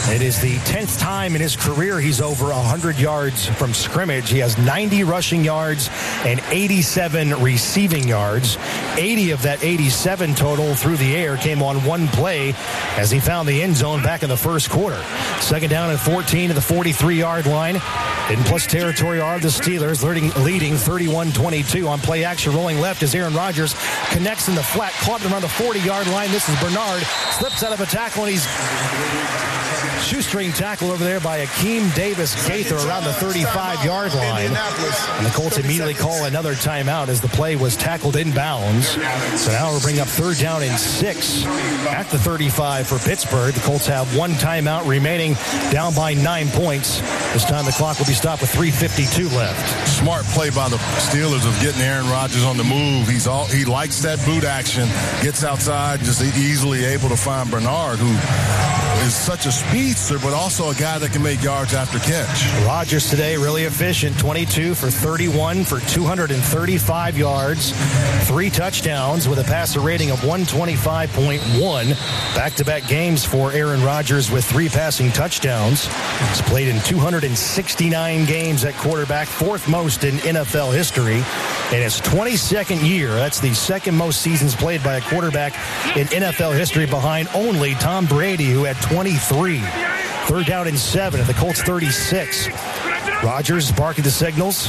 It is the 10th time in his career he's over 100 yards from scrimmage. He has 90 rushing yards and 87 receiving yards. 80 of that 87 total through the air came on one play as he found the end zone back in the first quarter. Second down and 14 to the 43-yard line. In plus territory are the Steelers, leading 31-22 on play action. Rolling left as Aaron Rodgers connects in the flat, caught him around the 40-yard line. This is Bernard, slips out of a tackle, and he's shoestring tackle over there by Akeem Davis-Gaither around the 35-yard line. And the Colts immediately call another timeout as the play was tackled inbounds. So now we'll bring up third down and 6 at the 35 for Pittsburgh. The Colts have one timeout remaining, down by 9 points. This time the clock will be stopped with 3:52 left. Smart play by the Steelers of getting Aaron Rodgers on the move. He likes that boot action, gets outside, just easily able to find Bernard, who is such a speedster, but also a guy that can make yards after catch. Rodgers today really efficient, 22 for 31 for 235 yards, 3 touchdowns with a passer rating of 125.1. Back-to-back games for Aaron Rodgers with 3 passing touchdowns. He's played in 269 games at quarterback, 4th most in NFL history. In his 22nd year, that's the second most seasons played by a quarterback in NFL history, behind only Tom Brady, who had 23. Third down and 7 at the Colts 36. Rodgers barking the signals.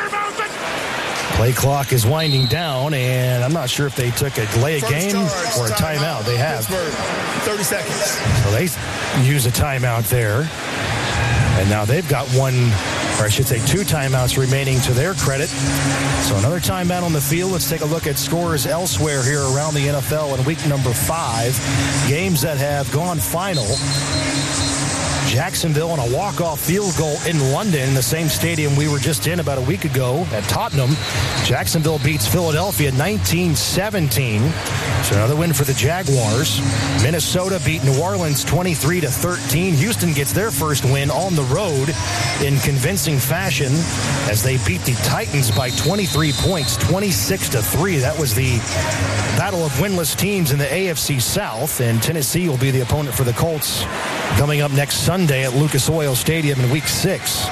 Play clock is winding down, and I'm not sure if they took a delay of game or a timeout. They have 30 seconds. So they use a timeout there. And now they've got 2 timeouts remaining to their credit. So another timeout on the field. Let's take a look at scores elsewhere here around the NFL in week number 5. Games that have gone final. Jacksonville on a walk-off field goal in London, the same stadium we were just in about a week ago at Tottenham. Jacksonville beats Philadelphia 19-17. So another win for the Jaguars. Minnesota beat New Orleans 23-13. Houston gets their first win on the road in convincing fashion as they beat the Titans by 23 points, 26-3. That was the battle of winless teams in the AFC South, and Tennessee will be the opponent for the Colts coming up next Sunday at Lucas Oil Stadium in Week 6.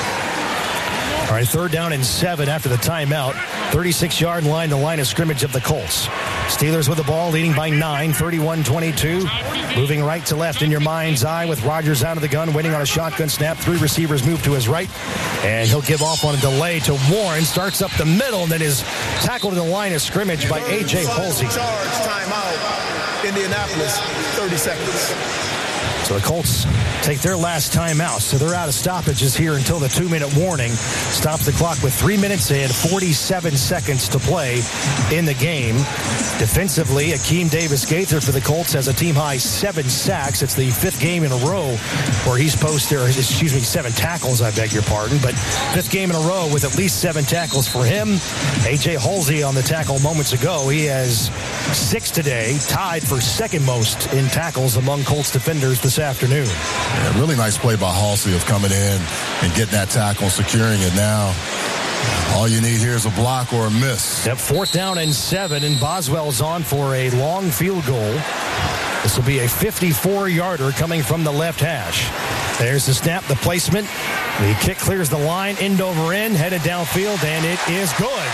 All right, third down and 7 after the timeout. 36-yard line, the line of scrimmage of the Colts. Steelers with the ball, leading by 9, 31-22. Moving right to left in your mind's eye with Rodgers out of the gun, waiting on a shotgun snap. 3 receivers move to his right, and he'll give off on a delay to Warren. Starts up the middle, and then is tackled in the line of scrimmage by A.J. Halsey. Timeout, Indianapolis, 30 seconds. So the Colts take their last time out. So they're out of stoppages here until the 2-minute warning. Stops the clock with 3 minutes and 47 seconds to play in the game. Defensively, Akeem Davis-Gaither for the Colts has a team-high 7 sacks. It's the 5th game in a row where he's posted, 7 tackles, I beg your pardon, but 5th game in a row with at least 7 tackles for him. A.J. Halsey on the tackle moments ago. He has 6 today, tied for second most in tackles among Colts defenders this afternoon. Yeah, really nice play by Halsey of coming in and getting that tackle, securing it now. All you need here is a block or a miss. Yep, 4th down and 7, and Boswell's on for a long field goal. This will be a 54-yarder coming from the left hash. There's the snap, the placement. The kick clears the line, end over end, headed downfield, and it is good.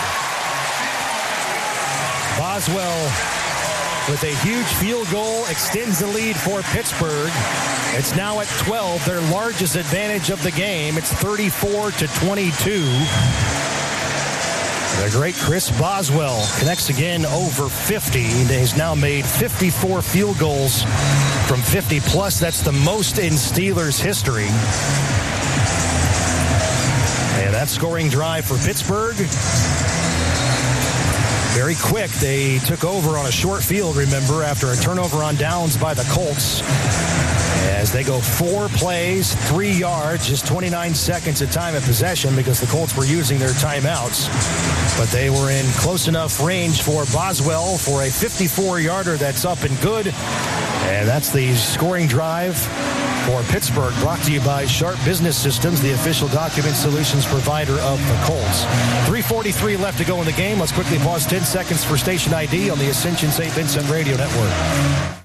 Boswell with a huge field goal extends the lead for Pittsburgh. It's now at 12, their largest advantage of the game. It's 34-22. The great Chris Boswell connects again over 50. He's now made 54 field goals from 50 plus. That's the most in Steelers history. And that scoring drive for Pittsburgh, very quick. They took over on a short field, remember, after a turnover on downs by the Colts. As they go 4 plays, 3 yards, just 29 seconds of time of possession because the Colts were using their timeouts. But they were in close enough range for Boswell for a 54-yarder that's up and good. And that's the scoring drive for Pittsburgh, brought to you by Sharp Business Systems, the official document solutions provider of the Colts. 3:43 left to go in the game. Let's quickly pause 10 seconds for station ID on the Ascension St. Vincent Radio Network.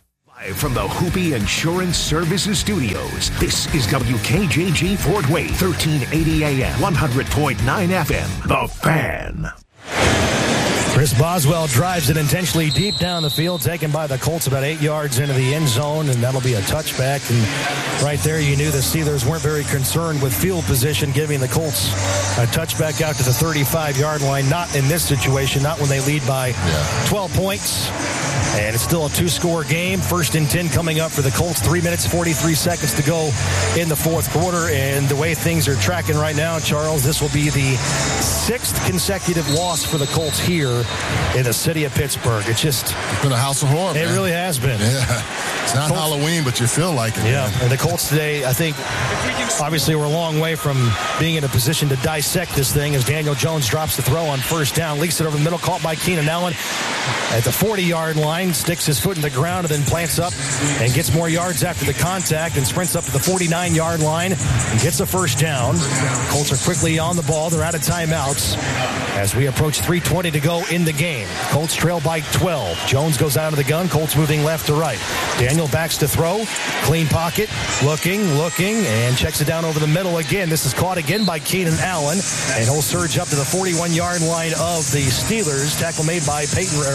From the Hoopy Insurance Services Studios, this is WKJG Fort Wayne, 1380 AM, 100.9 FM, The Fan. Chris Boswell drives it intentionally deep down the field, taken by the Colts about 8 yards into the end zone, and that'll be a touchback. And right there, you knew the Steelers weren't very concerned with field position, giving the Colts a touchback out to the 35-yard line. Not in this situation, not when they lead by 12 points. And it's still a two-score game. 1st and 10 coming up for the Colts. 3 minutes, 43 seconds to go in the fourth quarter. And the way things are tracking right now, Charles, this will be the 6th consecutive loss for the Colts here in the city of Pittsburgh. It's been a house of horror, man. It really has been. Yeah. It's not Colts, Halloween, but you feel like it. Yeah, man. And the Colts today, I think, obviously we're a long way from being in a position to dissect this thing as Daniel Jones drops the throw on 1st down, leaks it over the middle, caught by Keenan Allen at the 40-yard line, sticks his foot in the ground and then plants up and gets more yards after the contact and sprints up to the 49-yard line and gets a 1st down. Colts are quickly on the ball. They're out of timeouts as we approach 3:20 to go in the game. Colts trail by 12. Jones goes out of the gun. Colts moving left to right. Daniel backs to throw. Clean pocket. Looking, and checks it down over the middle again. This is caught again by Keenan Allen, and he'll surge up to the 41-yard line of the Steelers. Tackle made by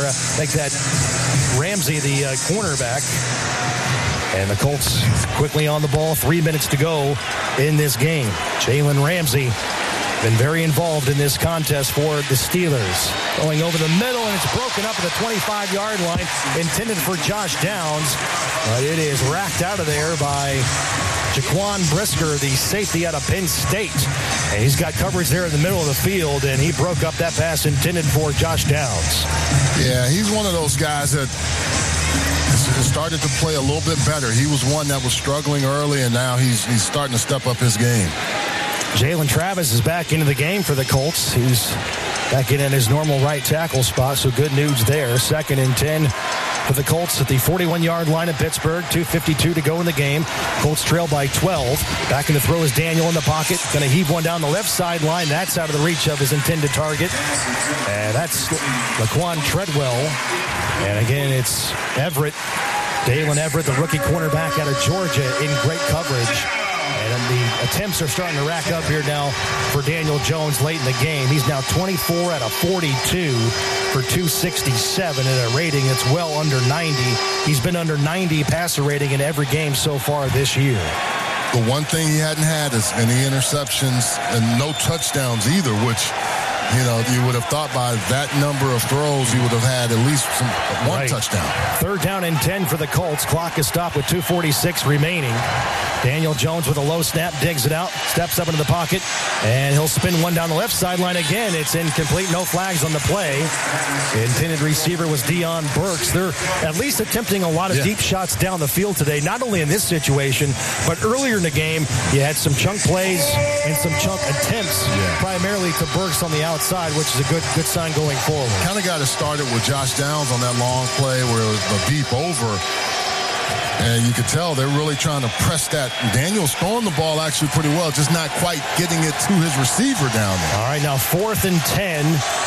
Ramsey, the cornerback. And the Colts quickly on the ball. 3 minutes to go in this game. Jalen Ramsey been very involved in this contest for the Steelers. Going over the middle, and it's broken up at the 25-yard line, intended for Josh Downs. But it is racked out of there by Jaquan Brisker, the safety out of Penn State. And he's got coverage there in the middle of the field, and he broke up that pass intended for Josh Downs. Yeah, he's one of those guys that started to play a little bit better. He was one that was struggling early, and now he's starting to step up his game. Jalen Travis is back into the game for the Colts. He's back in his normal right tackle spot, so good news there. 2nd and 10 for the Colts at the 41-yard line of Pittsburgh. 2:52 to go in the game. Colts trail by 12. Back in the throw is Daniel in the pocket. Going to heave one down the left sideline. That's out of the reach of his intended target. And that's Laquan Treadwell. And again, it's Everett. Dalen Everett, the rookie cornerback out of Georgia, in great coverage. And the attempts are starting to rack up here now for Daniel Jones late in the game. He's now 24 out of 42 for 267 at a rating that's well under 90. He's been under 90 passer rating in every game so far this year. The one thing he hadn't had is any interceptions and no touchdowns either, which, you know, you would have thought by that number of throws, he would have had at least one touchdown. 3rd down and 10 for the Colts. Clock is stopped with 2:46 remaining. Daniel Jones with a low snap, digs it out, steps up into the pocket, and he'll spin one down the left sideline again. It's incomplete, no flags on the play. The intended receiver was Deion Burks. They're at least attempting a lot of deep shots down the field today, not only in this situation, but earlier in the game, you had some chunk plays and some chunk attempts, primarily to Burks on the outside, which is a good sign going forward. Kind of got it started with Josh Downs on that long play where it was a deep over. And you could tell they're really trying to press that. Daniel's throwing the ball actually pretty well, just not quite getting it to his receiver down there. All right, now 4th and 10.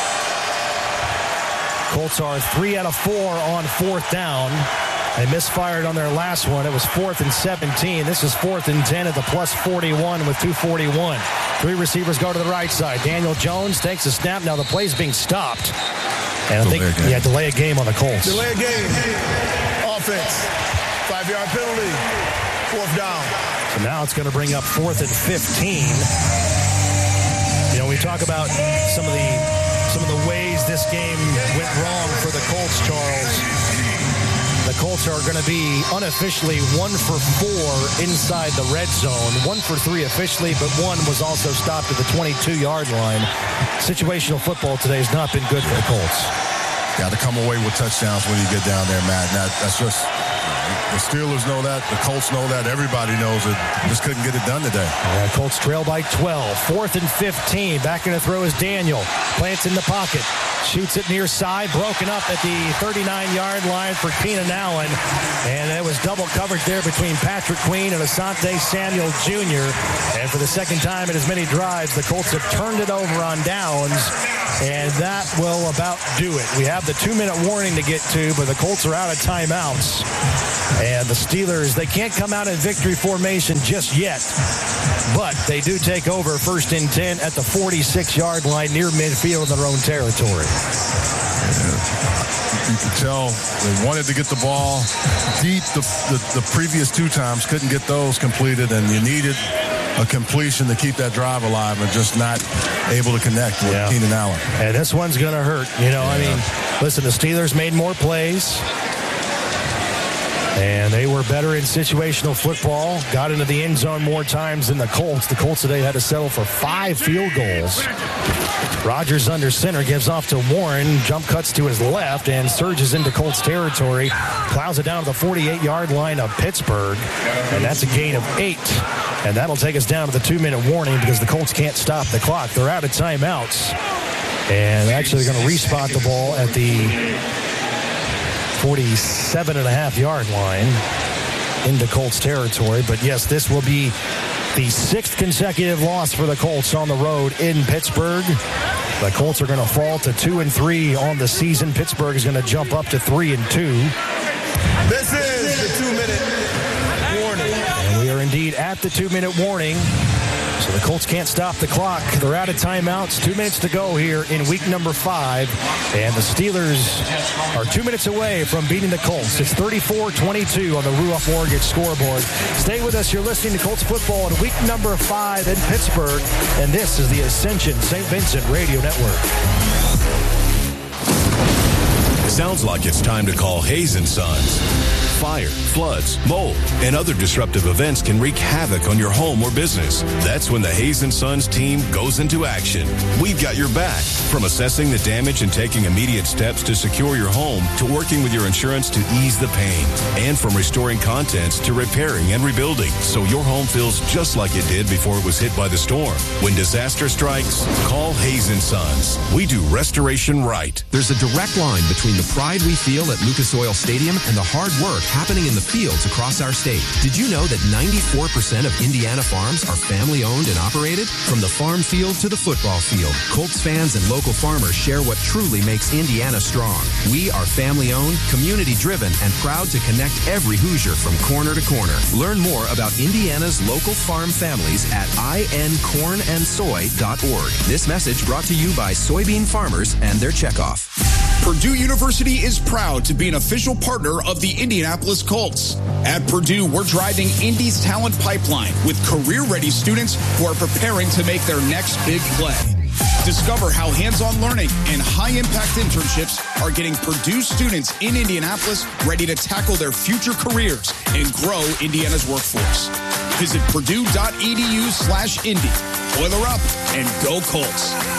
Colts are 3 out of 4 on 4th down. They misfired on their last one. It was 4th and 17. This is 4th and 10 at the plus 41 with 2:41. 3 receivers go to the right side. Daniel Jones takes a snap. Now the play's being stopped. And I think, delay a game on the Colts. Delay a game. Offense. 5-yard penalty. 4th down. So now it's going to bring up 4th and 15. You know, we talk about some of the ways this game went wrong for the Colts, Charles. The Colts are going to be unofficially 1 for 4 inside the red zone. 1 for 3 officially, but 1 was also stopped at the 22-yard line. Situational football today has not been good for the Colts. Got to come away with touchdowns when you get down there, Matt. That's just... The Steelers know that. The Colts know that. Everybody knows it. Just couldn't get it done today. Yeah, Colts trail by 12. 4th and 15. Back in the throw is Daniel. Plants in the pocket. Shoots it near side. Broken up at the 39-yard line for Keenan Allen. And it was double coverage there between Patrick Queen and Asante Samuel Jr. And for the second time in as many drives, the Colts have turned it over on downs. And that will about do it. We have the 2-minute warning to get to, but the Colts are out of timeouts. And the Steelers, they can't come out in victory formation just yet. But they do take over 1st and 10 at the 46-yard line near midfield in their own territory. You can tell they wanted to get the ball deep the previous 2 times, couldn't get those completed, and you needed a completion to keep that drive alive and just not able to connect with Keenan Allen. And this one's going to hurt. I mean, listen, the Steelers made more plays. And they were better in situational football, got into the end zone more times than the Colts. The Colts today had to settle for 5 field goals. Rodgers under center, gives off to Warren, jump cuts to his left, and surges into Colts territory. Plows it down to the 48-yard line of Pittsburgh, and that's a gain of 8. And that'll take us down to the 2-minute warning because the Colts can't stop the clock. They're out of timeouts. And actually they're going to respot the ball at the 47.5-yard line into Colts territory. But yes, this will be the 6th consecutive loss for the Colts on the road in Pittsburgh. The Colts are going to fall to 2-3 on the season. Pittsburgh is going to jump up to 3-2. This is the 2-minute warning. And we are indeed at the 2-minute warning. So the Colts can't stop the clock. They're out of timeouts. 2 minutes to go here in week number 5. And the Steelers are 2 minutes away from beating the Colts. It's 34-22 on the Ruoff Mortgage scoreboard. Stay with us. You're listening to Colts football in week number 5 in Pittsburgh. And this is the Ascension St. Vincent Radio Network. Sounds like it's time to call Hayes & Sons. Fire, floods, mold, and other disruptive events can wreak havoc on your home or business. That's when the Hayes & Sons team goes into action. We've got your back. From assessing the damage and taking immediate steps to secure your home, to working with your insurance to ease the pain, and from restoring contents to repairing and rebuilding, so your home feels just like it did before it was hit by the storm. When disaster strikes, call Hayes & Sons. We do restoration right. There's a direct line between the pride we feel at Lucas Oil Stadium and the hard work happening in the fields across our state. Did you know that 94% of Indiana farms are family-owned and operated? From the farm field to the football field, Colts fans and local farmers share what truly makes Indiana strong. We are family-owned, community-driven, and proud to connect every Hoosier from corner to corner. Learn more about Indiana's local farm families at incornandsoy.org. This message brought to you by soybean farmers and their checkoff. Purdue University is proud to be an official partner of the Indianapolis Colts. At Purdue, we're driving Indy's talent pipeline with career-ready students who are preparing to make their next big play. Discover how hands-on learning and high-impact internships are getting Purdue students in Indianapolis ready to tackle their future careers and grow Indiana's workforce. Visit purdue.edu/Indy. Boiler up and go Colts.